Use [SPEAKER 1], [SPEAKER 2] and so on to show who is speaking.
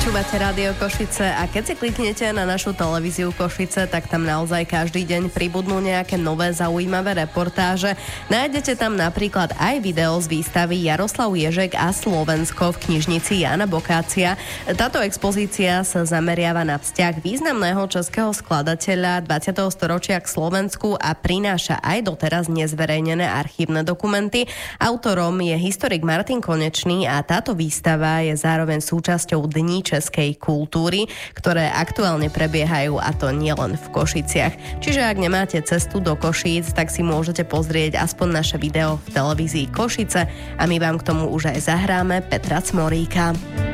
[SPEAKER 1] Počúvate Rádio Košice a keď si kliknete na našu televíziu Košice, tak tam naozaj každý deň pribudnú nejaké nové zaujímavé reportáže. Nájdete tam napríklad aj video z výstavy Jaroslav Ježek a Slovensko v knižnici Jána Bokácia. Táto expozícia sa zameriava na vzťah významného českého skladateľa 20. storočia k Slovensku a prináša aj doteraz nezverejnené archívne dokumenty. Autorom je historik Martin Konečný a táto výstava je zároveň súčasťou Dní českej kultúry, ktoré aktuálne prebiehajú, a to nielen v Košiciach. Čiže ak nemáte cestu do Košíc, tak si môžete pozrieť aspoň naše video v televízii Košice a my vám k tomu už aj zahráme Petra Cmoríka.